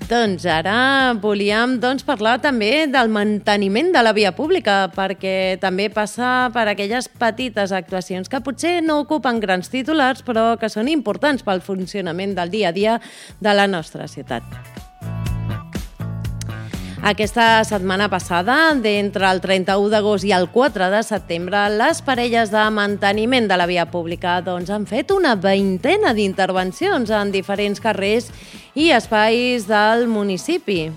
Doncs ara volíem parlar també del manteniment de la via pública, perquè també passa per aquelles petites actuacions que potser no ocupen grans titulars, però que són importants pel funcionament del dia a dia de la nostra ciutat. Aquesta setmana passada, d'entre el 31 d'agost i el 4 de setembre, les parelles de manteniment de la via pública han fet una veintena d'intervencions en diferents carrers i espais del municipi.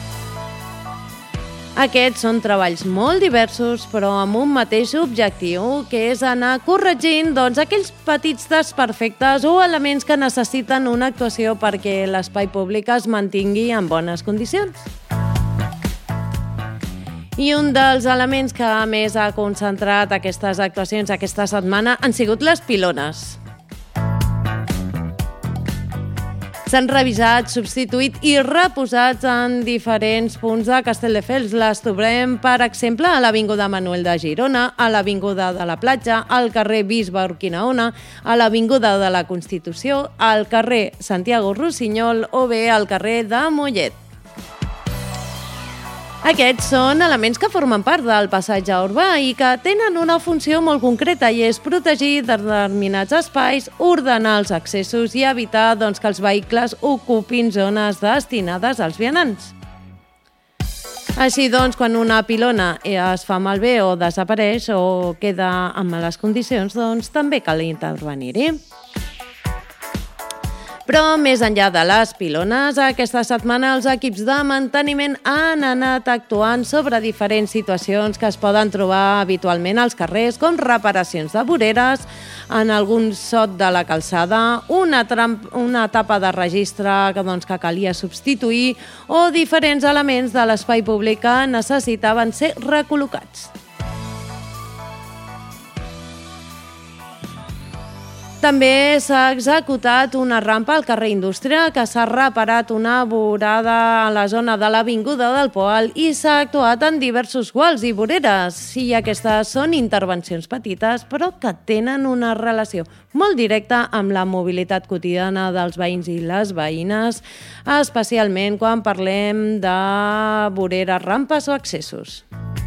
Aquests són treballs molt diversos, però amb un mateix objectiu, que és anar corregint aquells petits desperfectes o elements que necessiten una actuació perquè l'espai públic es mantingui en bones condicions. I un dels elements que més ha concentrat aquestes actuacions aquesta setmana han sigut les pilones. S'han revisat, substituït i reposat en diferents punts de Castelldefels. Les trobem, per exemple, a l'Avinguda Manuel de Girona, a l'Avinguda de la Platja, al carrer Bisbe Urquinaona, a l'Avinguda de la Constitució, al carrer Santiago Rossinyol o bé al carrer de Mollet. Aquests són elements que formen part del passatge urbà i que tenen una funció molt concreta i és protegir determinats espais, ordenar els accessos i evitar que els vehicles ocupin zones destinades als vianants. Així quan una pilona es fa malbé o desapareix o queda en males condicions, també cal intervenir-hi. Però més enllà de les pilones, aquesta setmana els equips de manteniment han anat actuant sobre diferents situacions que es poden trobar habitualment als carrers, com reparacions de voreres, en algun sot de la calçada, una tapa de registre que calia substituir o diferents elements de l'espai públic que necessitaven ser recol·locats. També s'ha executat una rampa al carrer Indústria, que s'ha reparat una vorada a la zona de l'Avinguda del Poal i s'ha actuat en diversos guals i voreres. I aquestes són intervencions petites, però que tenen una relació molt directa amb la mobilitat quotidiana dels veïns i les veïnes, especialment quan parlem de voreres, rampes o accessos.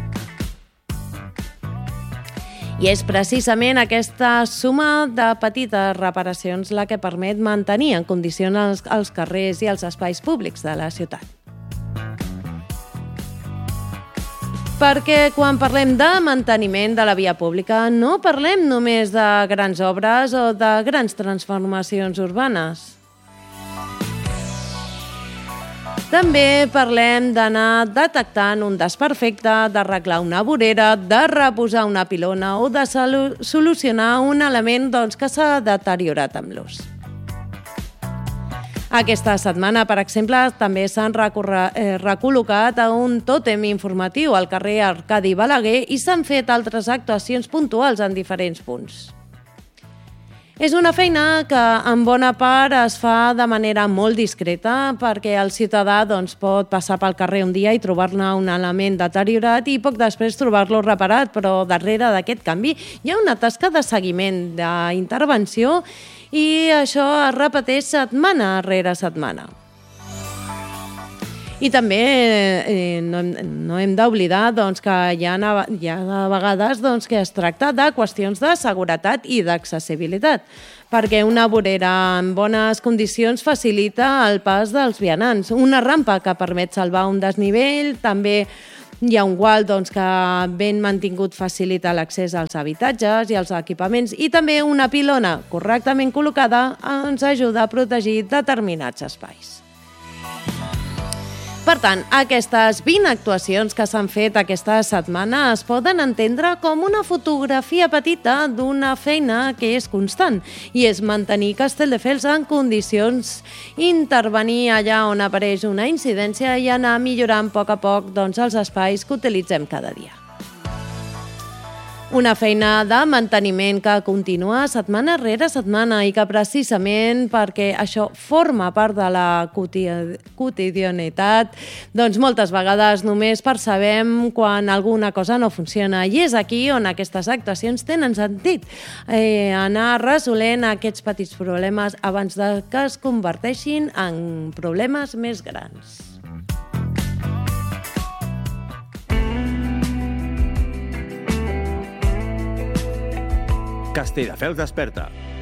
I és precisament aquesta suma de petites reparacions la que permet mantenir en condicions els carrers i els espais públics de la ciutat. Perquè quan parlem de manteniment de la via pública no parlem només de grans obres o de grans transformacions urbanes. També parlem d'anar detectant un desperfecte, d'arreglar una vorera, de reposar una pilona o de solucionar un element que s'ha deteriorat amb l'ús. Aquesta setmana, per exemple, també s'han recol·locat a un tòtem informatiu al carrer Arcadi Balaguer i s'han fet altres actuacions puntuals en diferents punts. És una feina que en bona part es fa de manera molt discreta perquè el ciutadà pot passar pel carrer un dia i trobar-ne un element deteriorat i poc després trobar-lo reparat, però darrere d'aquest canvi hi ha una tasca de seguiment, d'intervenció i això es repeteix setmana rere setmana. I també no hem d'oblidar que hi ha de vegades que es tracta de qüestions de seguretat i d'accessibilitat, perquè una vorera en bones condicions facilita el pas dels vianants, una rampa que permet salvar un desnivell, també hi ha un gual que ben mantingut facilita l'accés als habitatges i als equipaments i també una pilona correctament col·locada ens ajuda a protegir determinats espais. Per tant, aquestes 20 actuacions que s'han fet aquesta setmana es poden entendre com una fotografia petita d'una feina que és constant i és mantenir Castelldefels en condicions, intervenir allà on apareix una incidència i anar millorant a poc els espais que utilitzem cada dia. Una feina de manteniment que continua setmana rere setmana i que precisament perquè això forma part de la quotidianitat, doncs moltes vegades només percebem quan alguna cosa no funciona. I és aquí on aquestes actuacions tenen sentit. Anar resolent aquests petits problemes abans de que es converteixin en problemes més grans. Castelldefels desperta.